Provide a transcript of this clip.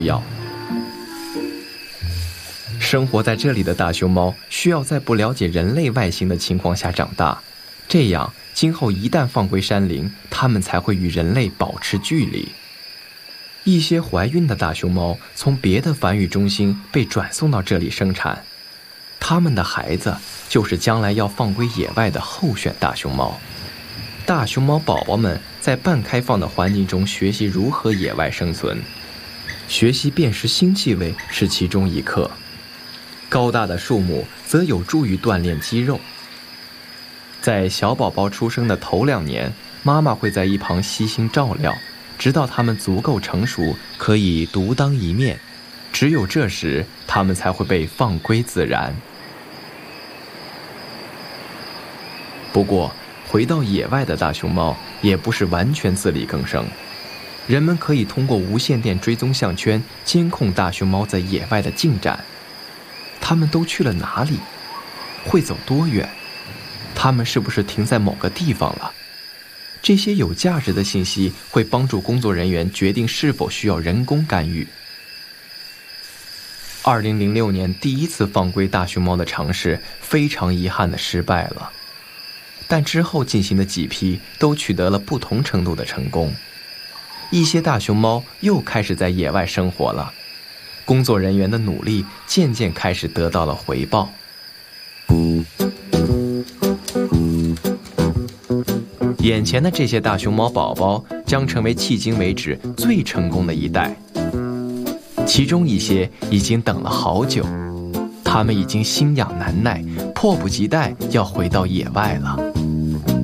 要。生活在这里的大熊猫需要在不了解人类外形的情况下长大，这样今后一旦放归山林，它们才会与人类保持距离。一些怀孕的大熊猫从别的繁育中心被转送到这里生产，它们的孩子就是将来要放归野外的候选大熊猫。大熊猫宝宝们在半开放的环境中学习如何野外生存，学习辨识新气味是其中一课。高大的树木则有助于锻炼肌肉。在小宝宝出生的头2年，妈妈会在一旁悉心照料，直到它们足够成熟，可以独当一面。只有这时，它们才会被放归自然。不过，回到野外的大熊猫也不是完全自力更生。人们可以通过无线电追踪项圈监控大熊猫在野外的进展。它们都去了哪里？会走多远？它们是不是停在某个地方了？这些有价值的信息会帮助工作人员决定是否需要人工干预。2006年第一次放归大熊猫的尝试非常遗憾地失败了，但之后进行的几批都取得了不同程度的成功。一些大熊猫又开始在野外生活了，工作人员的努力渐渐开始得到了回报。眼前的这些大熊猫宝宝将成为迄今为止最成功的一代，其中一些已经等了好久，它们已经心痒难耐，迫不及待要回到野外了。